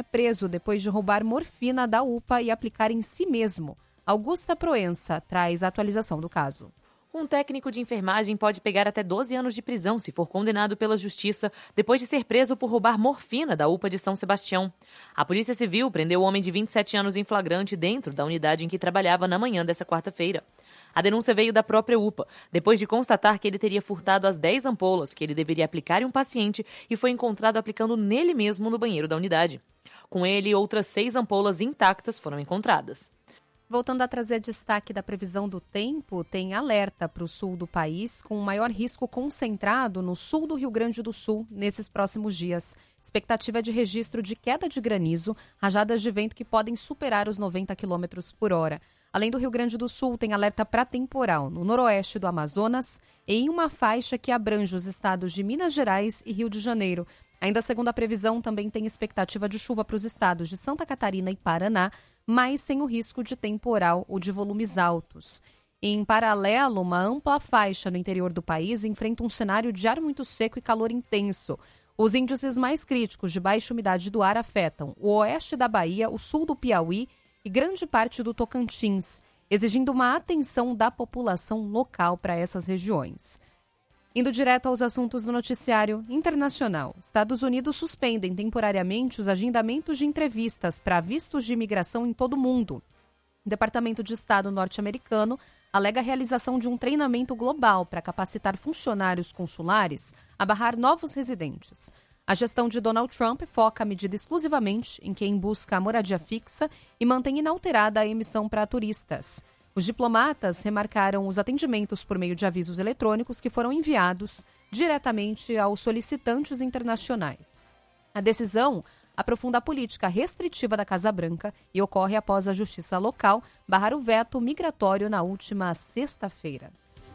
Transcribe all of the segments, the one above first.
preso depois de roubar morfina da UPA e aplicar em si mesmo. Augusta Proença traz a atualização do caso. Um técnico de enfermagem pode pegar até 12 anos de prisão se for condenado pela justiça depois de ser preso por roubar morfina da UPA de São Sebastião. A Polícia Civil prendeu o homem de 27 anos em flagrante dentro da unidade em que trabalhava na manhã dessa quarta-feira. A denúncia veio da própria UPA, depois de constatar que ele teria furtado as 10 ampolas que ele deveria aplicar em um paciente e foi encontrado aplicando nele mesmo no banheiro da unidade. Com ele, outras 6 ampolas intactas foram encontradas. Voltando a trazer destaque da previsão do tempo, tem alerta para o sul do país, com o maior risco concentrado no sul do Rio Grande do Sul nesses próximos dias. Expectativa de registro de queda de granizo, rajadas de vento que podem superar os 90 km por hora. Além do Rio Grande do Sul, tem alerta para temporal no noroeste do Amazonas e em uma faixa que abrange os estados de Minas Gerais e Rio de Janeiro. Ainda segundo a previsão, também tem expectativa de chuva para os estados de Santa Catarina e Paraná, mas sem o risco de temporal ou de volumes altos. Em paralelo, uma ampla faixa no interior do país enfrenta um cenário de ar muito seco e calor intenso. Os índices mais críticos de baixa umidade do ar afetam o oeste da Bahia, o sul do Piauí e grande parte do Tocantins, exigindo uma atenção da população local para essas regiões. Indo direto aos assuntos do noticiário internacional, Estados Unidos suspendem temporariamente os agendamentos de entrevistas para vistos de imigração em todo o mundo. O Departamento de Estado norte-americano alega a realização de um treinamento global para capacitar funcionários consulares a barrar novos residentes. A gestão de Donald Trump foca a medida exclusivamente em quem busca a moradia fixa e mantém inalterada a emissão para turistas. Os diplomatas remarcaram os atendimentos por meio de avisos eletrônicos que foram enviados diretamente aos solicitantes internacionais. A decisão aprofunda a política restritiva da Casa Branca e ocorre após a justiça local barrar o veto migratório na última sexta-feira.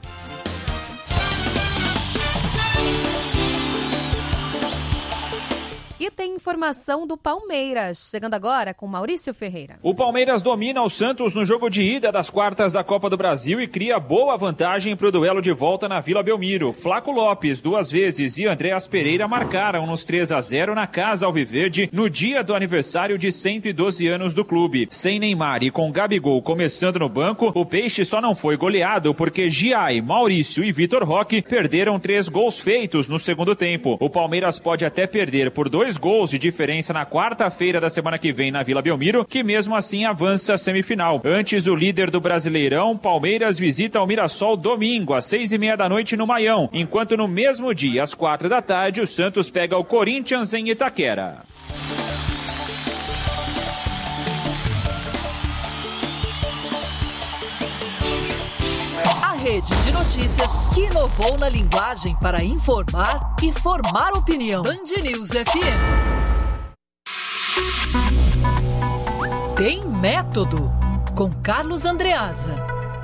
E tem informação do Palmeiras, chegando agora com Maurício Ferreira. O Palmeiras domina o Santos no jogo de ida das quartas da Copa do Brasil e cria boa vantagem para o duelo de volta na Vila Belmiro. Flaco Lopes, 2 vezes, e Andréas Pereira marcaram nos 3-0 na Casa Alviverde no dia do aniversário de 112 anos do clube. Sem Neymar e com Gabigol começando no banco, o Peixe só não foi goleado porque Giai, Maurício e Vitor Roque perderam 3 gols feitos no segundo tempo. O Palmeiras pode até perder por 2 gols de diferença na quarta-feira da semana que vem na Vila Belmiro, que mesmo assim avança à semifinal. Antes, o líder do Brasileirão, Palmeiras, visita o Mirassol domingo, às 6h30 da noite no Maião, enquanto no mesmo dia, às 4 da tarde, o Santos pega o Corinthians em Itaquera. Rede de notícias que inovou na linguagem para informar e formar opinião. Band News FM. Tem Método, com Carlos Andreasa.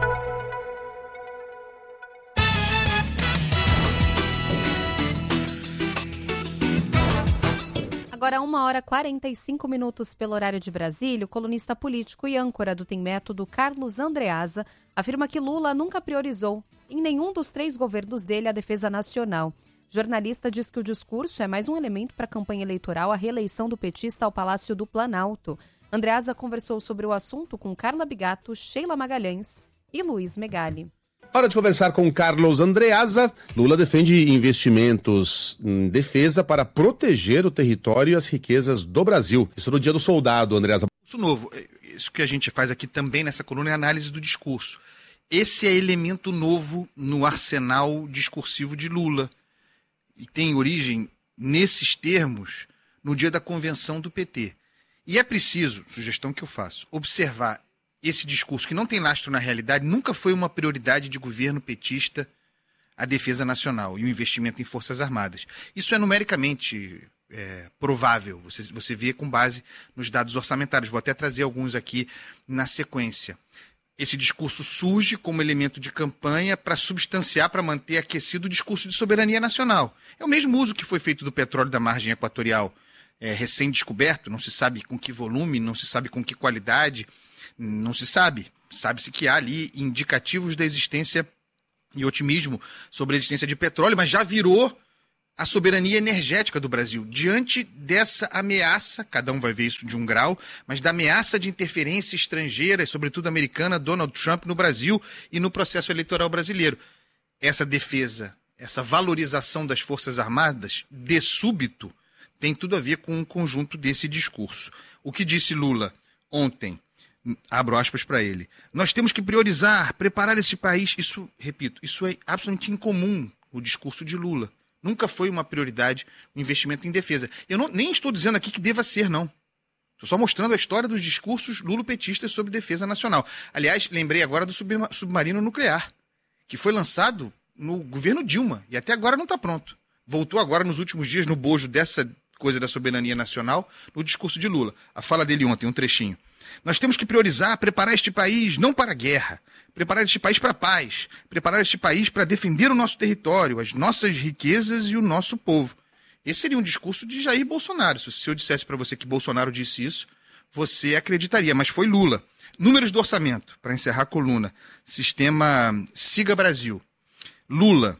Agora, 1h45 pelo horário de Brasília, o colunista político e âncora do Tem Método, Carlos Andreasa, afirma que Lula nunca priorizou, em nenhum dos 3 governos dele, a defesa nacional. O jornalista diz que o discurso é mais um elemento para a campanha eleitoral, a reeleição do petista ao Palácio do Planalto. Andreasa conversou sobre o assunto com Carla Bigato, Sheila Magalhães e Luiz Megali. Hora de conversar com Carlos Andreasa. Lula defende investimentos em defesa para proteger o território e as riquezas do Brasil. Isso no Dia do Soldado, Andreasa. Isso novo. Isso que a gente faz aqui também nessa coluna é análise do discurso. Esse é elemento novo no arsenal discursivo de Lula. E tem origem, nesses termos, no dia da convenção do PT. E é preciso, sugestão que eu faço, observar esse discurso que não tem lastro na realidade. Nunca foi uma prioridade de governo petista a defesa nacional e o investimento em Forças Armadas. Isso é numericamente provável, você vê com base nos dados orçamentários. Vou até trazer alguns aqui na sequência. Esse discurso surge como elemento de campanha para substanciar, para manter aquecido o discurso de soberania nacional. É o mesmo uso que foi feito do petróleo da margem equatorial, recém-descoberto, não se sabe com que volume, não se sabe com que qualidade, não se sabe. Sabe-se que há ali indicativos da existência e otimismo sobre a existência de petróleo, mas já virou a soberania energética do Brasil. Diante dessa ameaça, cada um vai ver isso de um grau, mas da ameaça de interferência estrangeira, sobretudo americana, Donald Trump no Brasil e no processo eleitoral brasileiro. Essa defesa, essa valorização das Forças Armadas, de súbito, tem tudo a ver com o conjunto desse discurso. O que disse Lula ontem, abro aspas para ele, nós temos que priorizar, preparar esse país. Isso, repito, isso é absolutamente incomum, o discurso de Lula. Nunca foi uma prioridade o investimento em defesa. Eu nem estou dizendo aqui que deva ser, não. Estou só mostrando a história dos discursos lulopetistas sobre defesa nacional. Aliás, lembrei agora do submarino nuclear, que foi lançado no governo Dilma e até agora não está pronto. Voltou agora nos últimos dias no bojo dessa coisa da soberania nacional no discurso de Lula. A fala dele ontem, um trechinho. Nós temos que priorizar, preparar este país não para a guerra, preparar este país para a paz, preparar este país para defender o nosso território, as nossas riquezas e o nosso povo. Esse seria um discurso de Jair Bolsonaro. Se eu dissesse para você que Bolsonaro disse isso, você acreditaria, mas foi Lula. Números do orçamento, para encerrar a coluna. Sistema Siga Brasil. Lula,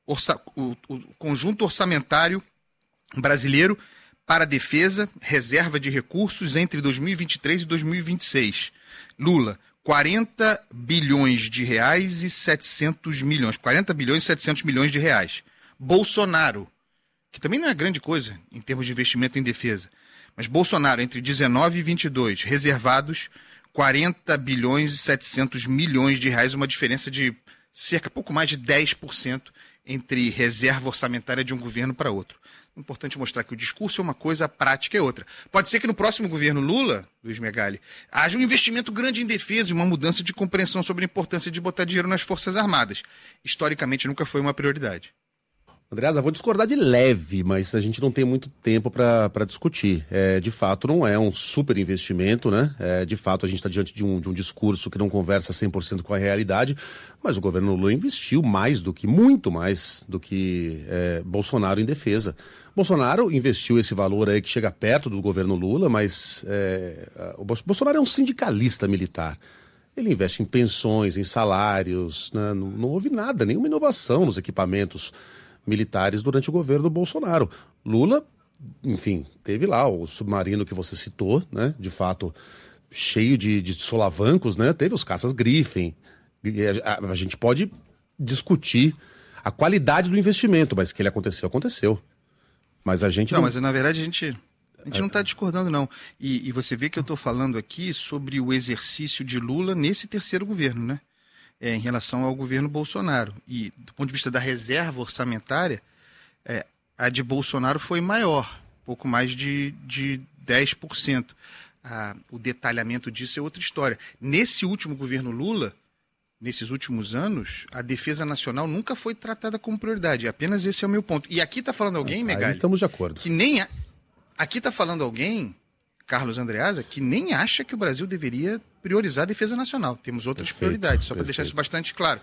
o conjunto orçamentário brasileiro para a defesa, reserva de recursos entre 2023 e 2026. Lula, 40 bilhões de reais e 700 milhões. 40 bilhões e 700 milhões de reais. Bolsonaro, que também não é grande coisa em termos de investimento em defesa, mas Bolsonaro, entre 19 e 22, reservados 40 bilhões e 700 milhões de reais, uma diferença de pouco mais de 10% entre reserva orçamentária de um governo para outro. Importante mostrar que o discurso é uma coisa, a prática é outra. Pode ser que no próximo governo Lula, Luiz Megali, haja um investimento grande em defesa e uma mudança de compreensão sobre a importância de botar dinheiro nas Forças Armadas. Historicamente nunca foi uma prioridade. Andreasa, vou discordar de leve, mas a gente não tem muito tempo para discutir. De fato, não é um super investimento, né? De fato, a gente está diante de um discurso que não conversa 100% com a realidade, mas o governo Lula investiu muito mais do que Bolsonaro em defesa. Bolsonaro investiu esse valor aí que chega perto do governo Lula, mas o Bolsonaro é um sindicalista militar. Ele investe em pensões, em salários, né? Não houve nada, nenhuma inovação nos equipamentos militares durante o governo do Bolsonaro. Lula, enfim, teve lá o submarino que você citou, né? De fato, cheio de solavancos, né? Teve os caças Griffin. A gente pode discutir a qualidade do investimento, mas que ele aconteceu. Mas a gente não... Mas na verdade a gente não está discordando, não. E você vê que eu estou falando aqui sobre o exercício de Lula nesse terceiro governo, né? Em relação ao governo Bolsonaro. E do ponto de vista da reserva orçamentária, a de Bolsonaro foi maior, pouco mais de 10%. O detalhamento disso é outra história. Nesse último governo Lula, nesses últimos anos, a defesa nacional nunca foi tratada como prioridade. Apenas esse é o meu ponto. E aqui está falando alguém, Megali, estamos de acordo. Aqui está falando alguém, Carlos Andreasa, que nem acha que o Brasil deveria priorizar a defesa nacional. Temos outras prioridades, só para deixar isso bastante claro.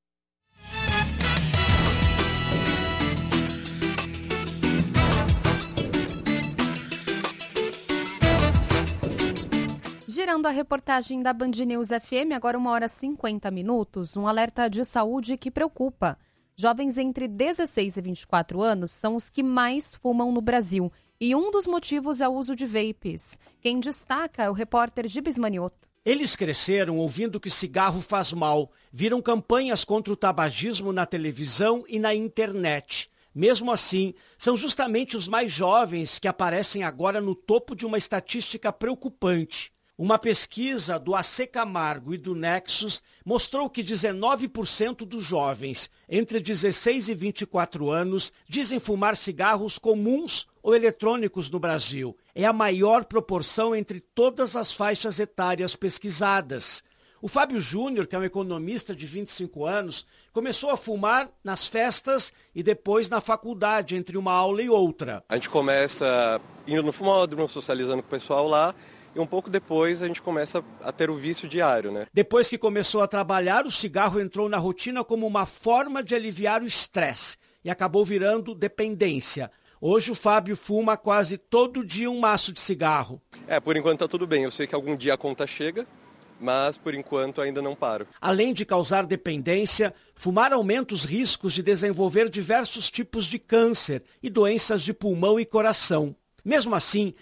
Girando a reportagem da Band News FM, agora 1h50, um alerta de saúde que preocupa. Jovens entre 16 e 24 anos são os que mais fumam no Brasil. E um dos motivos é o uso de vapes. Quem destaca é o repórter Gibes Manioto. Eles cresceram ouvindo que cigarro faz mal, viram campanhas contra o tabagismo na televisão e na internet. Mesmo assim, são justamente os mais jovens que aparecem agora no topo de uma estatística preocupante. Uma pesquisa do AC Camargo e do Nexus mostrou que 19% dos jovens entre 16 e 24 anos dizem fumar cigarros comuns ou eletrônicos no Brasil. É a maior proporção entre todas as faixas etárias pesquisadas. O Fábio Júnior, que é um economista de 25 anos, começou a fumar nas festas e depois na faculdade, entre uma aula e outra. A gente começa indo no fumódromo, socializando com o pessoal lá, e um pouco depois a gente começa a ter o vício diário, né? Depois que começou a trabalhar, o cigarro entrou na rotina como uma forma de aliviar o estresse e acabou virando dependência. Hoje o Fábio fuma quase todo dia um maço de cigarro. Por enquanto tá tudo bem. Eu sei que algum dia a conta chega, mas por enquanto ainda não paro. Além de causar dependência, fumar aumenta os riscos de desenvolver diversos tipos de câncer e doenças de pulmão e coração. Mesmo assim,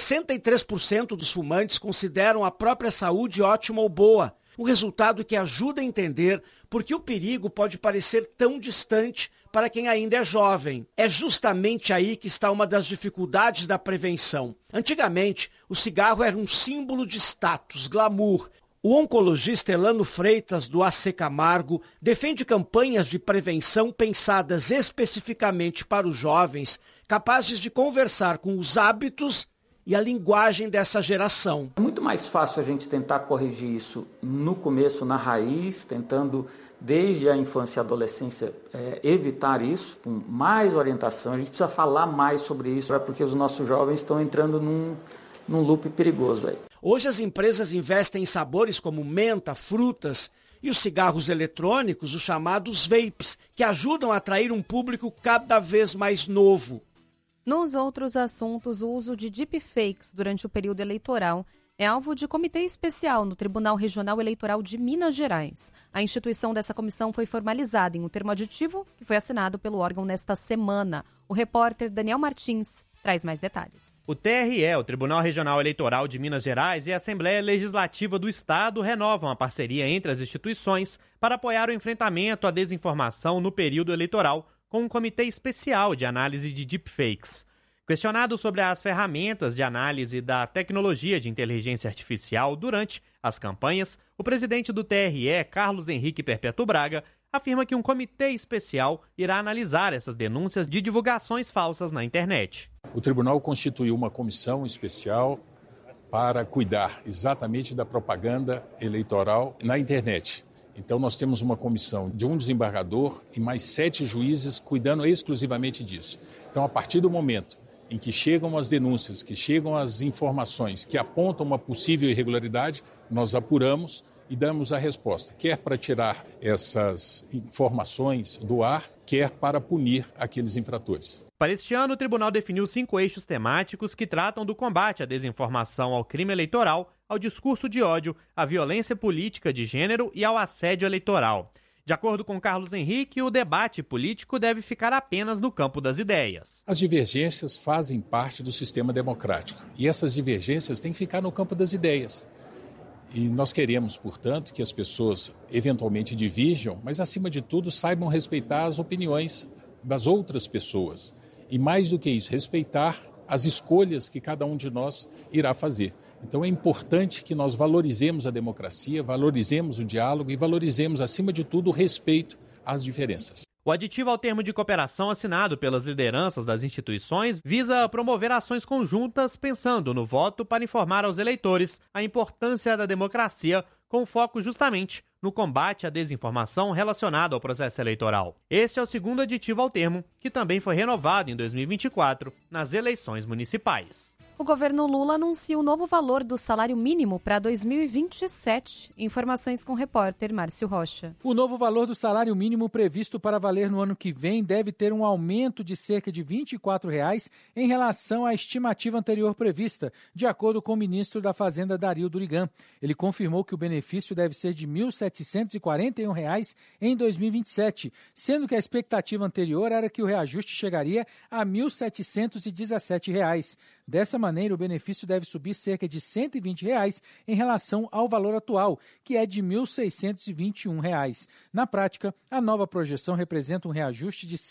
63% dos fumantes consideram a própria saúde ótima ou boa, um resultado que ajuda a entender por que o perigo pode parecer tão distante para quem ainda é jovem. É justamente aí que está uma das dificuldades da prevenção. Antigamente, o cigarro era um símbolo de status, glamour. O oncologista Elano Freitas, do AC Camargo, defende campanhas de prevenção pensadas especificamente para os jovens, capazes de conversar com os hábitos e a linguagem dessa geração. É muito mais fácil a gente tentar corrigir isso no começo, na raiz, tentando desde a infância e a adolescência evitar isso, com mais orientação. A gente precisa falar mais sobre isso, porque os nossos jovens estão entrando num loop perigoso. Hoje as empresas investem em sabores como menta, frutas e os cigarros eletrônicos, os chamados vapes, que ajudam a atrair um público cada vez mais novo. Nos outros assuntos, o uso de deepfakes durante o período eleitoral é alvo de comitê especial no Tribunal Regional Eleitoral de Minas Gerais. A instituição dessa comissão foi formalizada em um termo aditivo que foi assinado pelo órgão nesta semana. O repórter Daniel Martins traz mais detalhes. O TRE, o Tribunal Regional Eleitoral de Minas Gerais, e a Assembleia Legislativa do Estado renovam a parceria entre as instituições para apoiar o enfrentamento à desinformação no período eleitoral, com um comitê especial de análise de deepfakes. Questionado sobre as ferramentas de análise da tecnologia de inteligência artificial durante as campanhas, o presidente do TRE, Carlos Henrique Perpétuo Braga, afirma que um comitê especial irá analisar essas denúncias de divulgações falsas na internet. O tribunal constituiu uma comissão especial para cuidar exatamente da propaganda eleitoral na internet. Então nós temos uma comissão de um desembargador e mais 7 juízes cuidando exclusivamente disso. Então, a partir do momento em que chegam as denúncias, que chegam as informações que apontam uma possível irregularidade, nós apuramos e damos a resposta, quer para tirar essas informações do ar, quer para punir aqueles infratores. Para este ano, o tribunal definiu 5 eixos temáticos que tratam do combate à desinformação, ao crime eleitoral, ao discurso de ódio, à violência política de gênero e ao assédio eleitoral. De acordo com Carlos Henrique, o debate político deve ficar apenas no campo das ideias. As divergências fazem parte do sistema democrático e essas divergências têm que ficar no campo das ideias. E nós queremos, portanto, que as pessoas eventualmente divirjam, mas acima de tudo saibam respeitar as opiniões das outras pessoas. E mais do que isso, respeitar as escolhas que cada um de nós irá fazer. Então é importante que nós valorizemos a democracia, valorizemos o diálogo e valorizemos, acima de tudo, o respeito às diferenças. O aditivo ao termo de cooperação assinado pelas lideranças das instituições visa promover ações conjuntas pensando no voto para informar aos eleitores a importância da democracia, com foco justamente no combate à desinformação relacionada ao processo eleitoral. Este é o segundo aditivo ao termo, que também foi renovado em 2024 nas eleições municipais. O governo Lula anuncia o novo valor do salário mínimo para 2027. Informações com o repórter Márcio Rocha. O novo valor do salário mínimo previsto para valer no ano que vem deve ter um aumento de cerca de R$ 24,00 em relação à estimativa anterior prevista, de acordo com o ministro da Fazenda, Dario Durigan. Ele confirmou que o benefício deve ser de R$ 1.741,00 em 2027, sendo que a expectativa anterior era que o reajuste chegaria a R$ 1.717,00. Dessa maneira, o benefício deve subir cerca de R$ 120,00 em relação ao valor atual, que é de R$ 1.621,00. Na prática, a nova projeção representa um reajuste de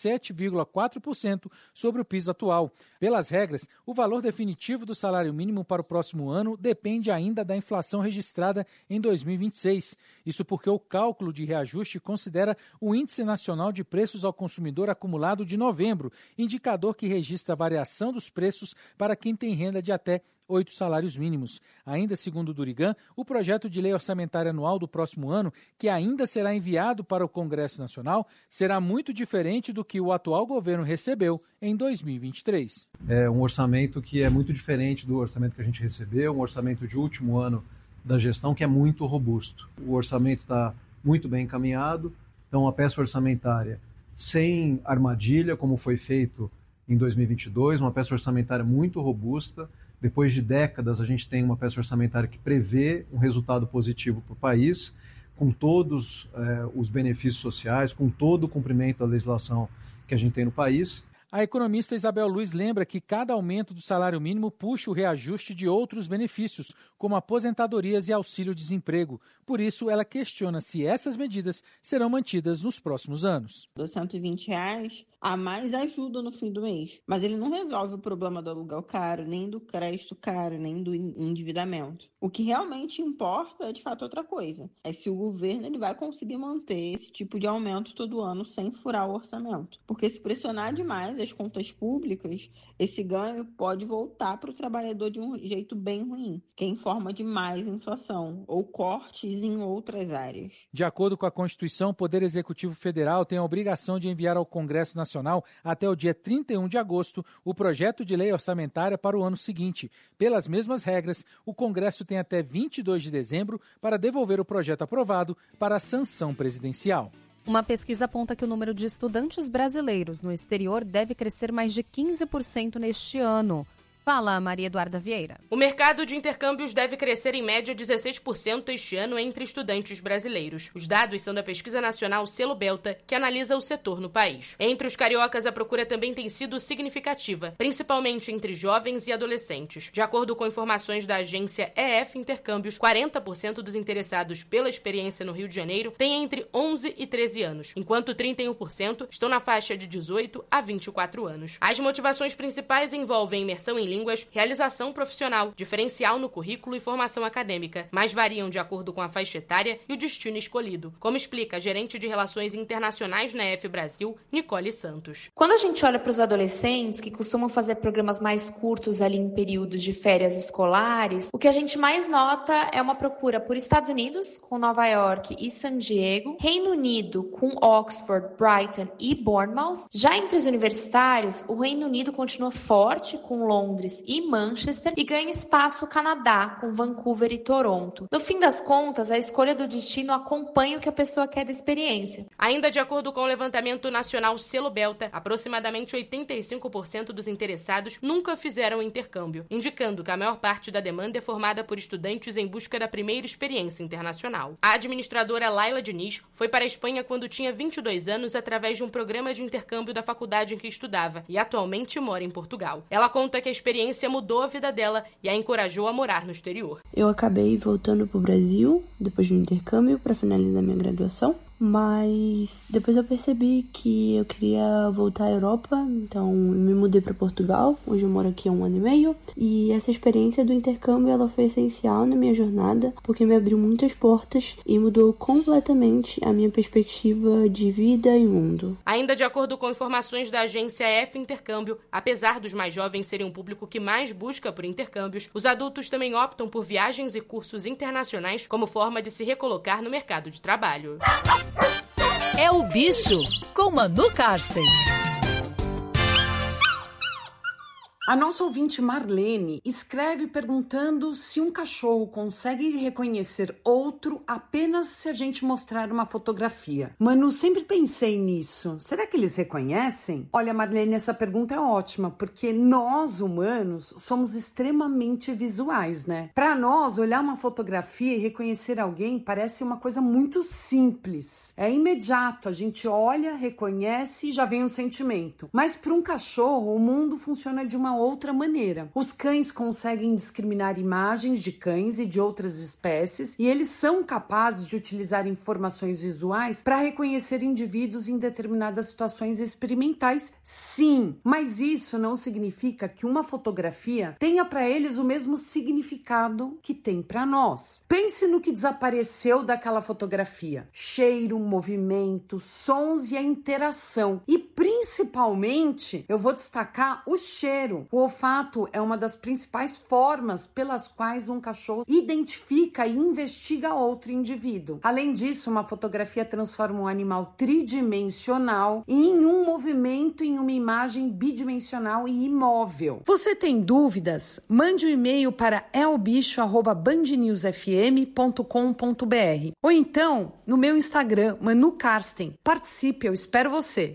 7,4% sobre o piso atual. Pelas regras, o valor definitivo do salário mínimo para o próximo ano depende ainda da inflação registrada em 2026. Isso porque o cálculo de reajuste considera o Índice Nacional de Preços ao Consumidor acumulado de novembro, indicador que registra a variação dos preços para quem tem renda de até 8 salários mínimos. Ainda segundo o Durigan, o projeto de lei orçamentária anual do próximo ano, que ainda será enviado para o Congresso Nacional, será muito diferente do que o atual governo recebeu em 2023. É um orçamento que é muito diferente do orçamento que a gente recebeu, um orçamento de último ano da gestão que é muito robusto. O orçamento está muito bem encaminhado, então a peça orçamentária sem armadilha, como foi feito em 2022, uma peça orçamentária muito robusta, Depois de décadas, a gente tem uma peça orçamentária que prevê um resultado positivo para o país, com todos os benefícios sociais, com todo o cumprimento da legislação que a gente tem no país. A economista Isabel Luiz lembra que cada aumento do salário mínimo puxa o reajuste de outros benefícios, como aposentadorias e auxílio-desemprego. Por isso, ela questiona se essas medidas serão mantidas nos próximos anos. Dos R$120 a mais ajuda no fim do mês, mas ele não resolve o problema do aluguel caro, nem do crédito caro, nem do endividamento. O que realmente importa é, de fato, outra coisa. É se o governo ele vai conseguir manter esse tipo de aumento todo ano sem furar o orçamento. Porque se pressionar demais as contas públicas, esse ganho pode voltar para o trabalhador de um jeito bem ruim, que é em forma de mais inflação ou cortes em outras áreas. De acordo com a Constituição, o Poder Executivo Federal tem a obrigação de enviar ao Congresso Nacional até o dia 31 de agosto o projeto de lei orçamentária para o ano seguinte. Pelas mesmas regras, o Congresso tem até 22 de dezembro para devolver o projeto aprovado para a sanção presidencial. Uma pesquisa aponta que o número de estudantes brasileiros no exterior deve crescer mais de 15% neste ano. Fala, Maria Eduarda Vieira. O mercado de intercâmbios deve crescer em média 16% este ano entre estudantes brasileiros. Os dados são da Pesquisa Nacional Selo Belta, que analisa o setor no país. Entre os cariocas, a procura também tem sido significativa, principalmente entre jovens e adolescentes. De acordo com informações da agência EF Intercâmbios, 40% dos interessados pela experiência no Rio de Janeiro têm entre 11 e 13 anos, enquanto 31% estão na faixa de 18 a 24 anos. As motivações principais envolvem imersão em línguas, realização profissional, diferencial no currículo e formação acadêmica, mas variam de acordo com a faixa etária e o destino escolhido, como explica a gerente de Relações Internacionais na EF Brasil, Nicole Santos. Quando a gente olha para os adolescentes, que costumam fazer programas mais curtos ali em períodos de férias escolares, o que a gente mais nota é uma procura por Estados Unidos, com Nova York e San Diego, Reino Unido, com Oxford, Brighton e Bournemouth. Já entre os universitários, o Reino Unido continua forte, com Londres e Manchester, e ganha espaço o Canadá, com Vancouver e Toronto. No fim das contas, a escolha do destino acompanha o que a pessoa quer da experiência. Ainda de acordo com o levantamento nacional Selo Belta, aproximadamente 85% dos interessados nunca fizeram intercâmbio, indicando que a maior parte da demanda é formada por estudantes em busca da primeira experiência internacional. A administradora Laila Diniz foi para a Espanha quando tinha 22 anos através de um programa de intercâmbio da faculdade em que estudava e atualmente mora em Portugal. Ela conta que a experiência mudou a vida dela e a encorajou a morar no exterior. Eu acabei voltando para o Brasil depois do intercâmbio para finalizar minha graduação. Mas depois eu percebi que eu queria voltar à Europa, então eu me mudei para Portugal, hoje eu moro aqui há 1 ano e meio, e essa experiência do intercâmbio ela foi essencial na minha jornada, porque me abriu muitas portas e mudou completamente a minha perspectiva de vida e mundo. Ainda de acordo com informações da agência F Intercâmbio, apesar dos mais jovens serem um público que mais busca por intercâmbios, os adultos também optam por viagens e cursos internacionais como forma de se recolocar no mercado de trabalho. É o Bicho, com Manu Karsten. A nossa ouvinte Marlene escreve perguntando se um cachorro consegue reconhecer outro apenas se a gente mostrar uma fotografia. Manu, sempre pensei nisso. Será que eles reconhecem? Olha, Marlene, essa pergunta é ótima, porque nós, humanos, somos extremamente visuais, né? Para nós, olhar uma fotografia e reconhecer alguém parece uma coisa muito simples. É imediato, a gente olha, reconhece e já vem um sentimento. Mas para um cachorro, o mundo funciona de uma outra maneira. Os cães conseguem discriminar imagens de cães e de outras espécies e eles são capazes de utilizar informações visuais para reconhecer indivíduos em determinadas situações experimentais, sim, mas isso não significa que uma fotografia tenha para eles o mesmo significado que tem para nós. Pense no que desapareceu daquela fotografia: cheiro, movimento, sons e a interação. E principalmente, eu vou destacar o cheiro. O olfato é uma das principais formas pelas quais um cachorro identifica e investiga outro indivíduo. Além disso, uma fotografia transforma um animal tridimensional em um movimento em uma imagem bidimensional e imóvel. Você tem dúvidas? Mande um e-mail para elbicho@bandnewsfm.com.br ou então no meu Instagram, Manu Karsten. Participe, eu espero você.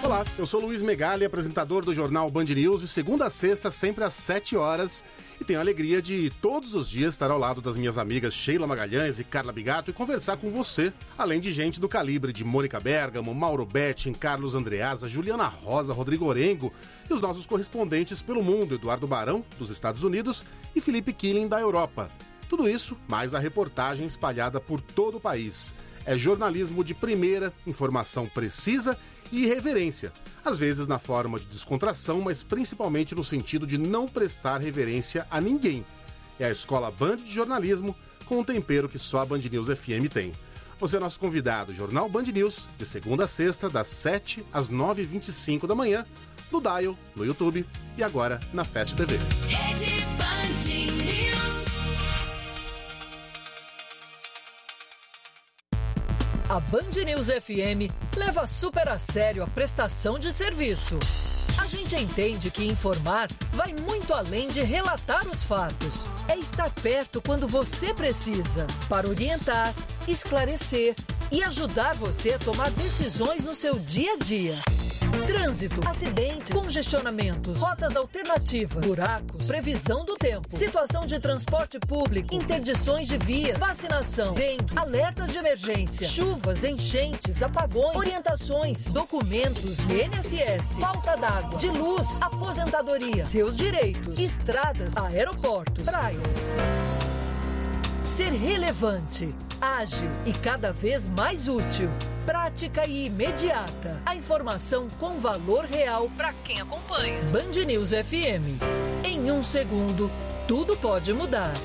Olá, eu sou Luiz Megali, apresentador do jornal Band News, de segunda a sexta, sempre às 7 horas. E tenho a alegria de todos os dias estar ao lado das minhas amigas Sheila Magalhães e Carla Bigato e conversar com você, além de gente do calibre de Mônica Bergamo, Mauro Betting, Carlos Andreasa, Juliana Rosa, Rodrigo Orengo e os nossos correspondentes pelo mundo, Eduardo Barão, dos Estados Unidos, e Felipe Killing, da Europa. Tudo isso, mais a reportagem espalhada por todo o país. É jornalismo de primeira, informação precisa e irreverência, às vezes na forma de descontração, mas principalmente no sentido de não prestar reverência a ninguém. É a Escola Band de Jornalismo, com um tempero que só a Band News FM tem. Você é nosso convidado, Jornal Band News, de segunda a sexta, das 7 às 9h25 da manhã, no Dial, no YouTube e agora na Fast TV. Rede Band News. A Band News FM leva super a sério a prestação de serviço. A gente entende que informar vai muito além de relatar os fatos. É estar perto quando você precisa, para orientar, esclarecer e ajudar você a tomar decisões no seu dia a dia. Trânsito, acidentes, congestionamentos, rotas alternativas, buracos, previsão do tempo, situação de transporte público, interdições de vias, vacinação, dengue, alertas de emergência, chuvas, enchentes, apagões, orientações, documentos, INSS, falta d'água, de luz, aposentadoria, seus direitos, estradas, aeroportos, praias. Ser relevante, ágil e cada vez mais útil. Prática e imediata. A informação com valor real para quem acompanha. Band News FM. Em um segundo, tudo pode mudar.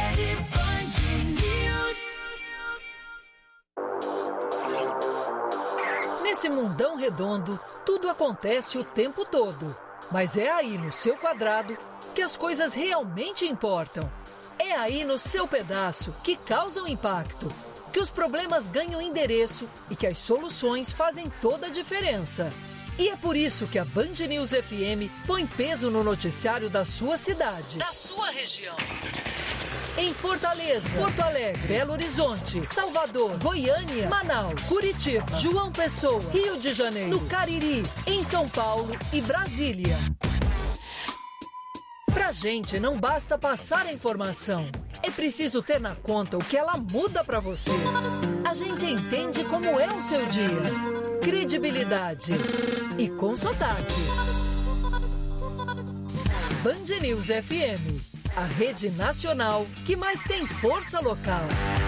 Nesse mundão redondo, tudo acontece o tempo todo. Mas é aí no seu quadrado que as coisas realmente importam. É aí no seu pedaço que causam impacto, que os problemas ganham endereço e que as soluções fazem toda a diferença. E é por isso que a Band News FM põe peso no noticiário da sua cidade, da sua região. Em Fortaleza, Porto Alegre, Belo Horizonte, Salvador, Goiânia, Manaus, Curitiba, João Pessoa, Rio de Janeiro, no Cariri, em São Paulo e Brasília. Pra gente não basta passar a informação, é preciso ter na conta o que ela muda pra você. A gente entende como é o seu dia. Credibilidade e com sotaque. Band News FM, a rede nacional que mais tem força local.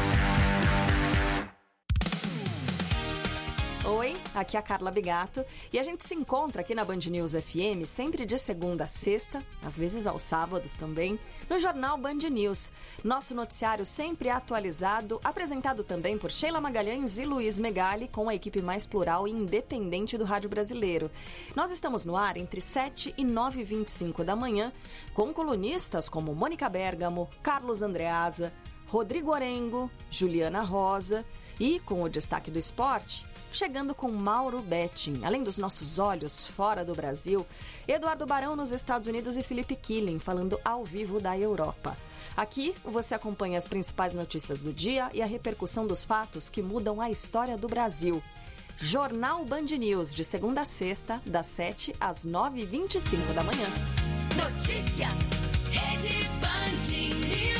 Oi, aqui é a Carla Bigato e a gente se encontra aqui na Band News FM sempre de segunda a sexta, às vezes aos sábados também, no Jornal Band News. Nosso noticiário sempre atualizado, apresentado também por Sheila Magalhães e Luiz Megali, com a equipe mais plural e independente do rádio brasileiro. Nós estamos no ar entre 7 e 9h25 da manhã, com colunistas como Mônica Bergamo, Carlos Andreasa, Rodrigo Orengo, Juliana Rosa e, com o destaque do esporte, chegando com Mauro Betting, além dos nossos olhos fora do Brasil, Eduardo Barão nos Estados Unidos e Felipe Killing falando ao vivo da Europa. Aqui você acompanha as principais notícias do dia e a repercussão dos fatos que mudam a história do Brasil. Jornal Band News, de segunda a sexta, das 7 às 9h25 da manhã. Notícias, Rede Band News.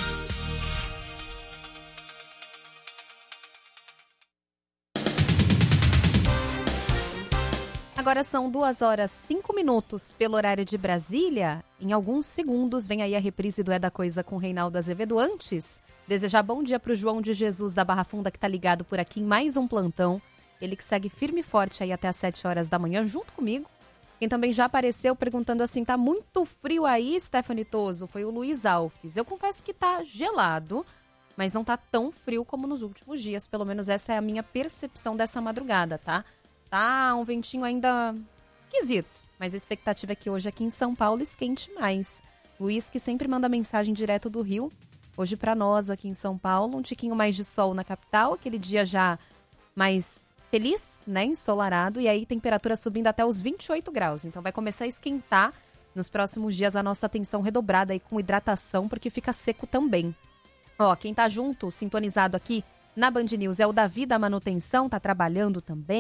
Agora são 2h05 pelo horário de Brasília. Em alguns segundos vem aí a reprise do É da Coisa com Reinaldo Azevedo. Antes, desejar bom dia para o João de Jesus da Barra Funda, que está ligado por aqui em mais um plantão. Ele que segue firme e forte aí até às 7 horas da manhã, junto comigo. Quem também já apareceu perguntando assim, tá muito frio aí, Stephanie Toso? Foi o Luiz Alves. Eu confesso que tá gelado, mas não tá tão frio como nos últimos dias. Pelo menos essa é a minha percepção dessa madrugada, tá? Tá um ventinho ainda esquisito, mas a expectativa é que hoje aqui em São Paulo esquente mais. Luiz, que sempre manda mensagem direto do Rio, hoje para nós aqui em São Paulo, um tiquinho mais de sol na capital, aquele dia já mais feliz, né, ensolarado, e aí temperatura subindo até os 28 graus. Então vai começar a esquentar nos próximos dias, a nossa atenção redobrada aí com hidratação, porque fica seco também. Ó, quem tá junto, sintonizado aqui na Band News é o Davi da Manutenção, tá trabalhando também.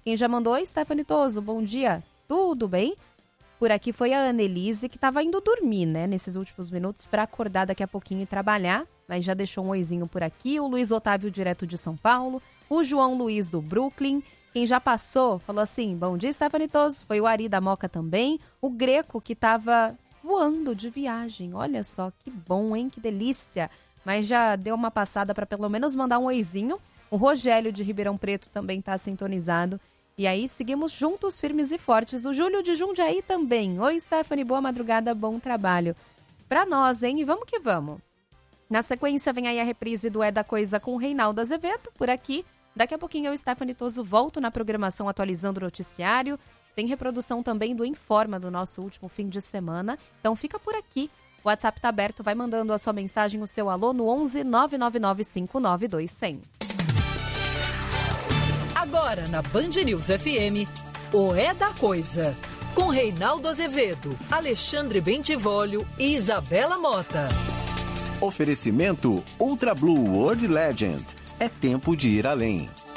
Quem já mandou? Oi, Stephanie Toso, bom dia. Tudo bem? Por aqui foi a Annelise, que estava indo dormir, né, nesses últimos minutos, para acordar daqui a pouquinho e trabalhar, mas já deixou um oizinho por aqui. O Luiz Otávio, direto de São Paulo. O João Luiz, do Brooklyn. Quem já passou, falou assim, bom dia, Stephanie Toso. Foi o Ari da Moca também. O Greco, que estava voando de viagem. Olha só, que bom, hein? Que delícia. Mas já deu uma passada para pelo menos mandar um oizinho. O Rogério, de Ribeirão Preto, também está sintonizado. E aí, seguimos juntos, firmes e fortes. O Júlio de Jundiaí também. Oi, Stephanie, boa madrugada, bom trabalho. Pra nós, hein? E vamos que vamos. Na sequência, vem aí a reprise do É da Coisa com o Reinaldo Azevedo, por aqui. Daqui a pouquinho eu, Stephanie Toso, volto na programação atualizando o noticiário. Tem reprodução também do Informa do nosso último fim de semana. Então fica por aqui. O WhatsApp tá aberto, vai mandando a sua mensagem, o seu alô no 11 999 59 100. Agora na Band News FM, o É da Coisa, com Reinaldo Azevedo, Alexandre Bentivolio e Isabela Mota. Oferecimento Ultra Blue World Legend. É tempo de ir além.